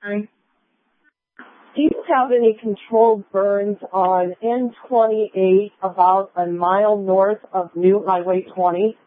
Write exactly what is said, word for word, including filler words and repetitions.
Sorry. Do you have any controlled burns on N twenty-eight about a mile north of New Highway twenty?